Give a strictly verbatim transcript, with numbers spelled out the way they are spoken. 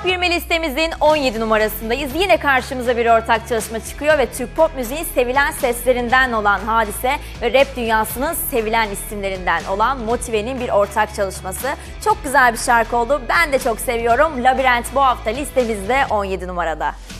Top yirmi listemizin on yedi numarasındayız. Yine karşımıza bir ortak çalışma çıkıyor ve Türk pop müziğin sevilen seslerinden olan Hadise ve rap dünyasının sevilen isimlerinden olan Motive'nin bir ortak çalışması. Çok güzel bir şarkı oldu. Ben de çok seviyorum. Labirent bu hafta listemizde on yedi numarada.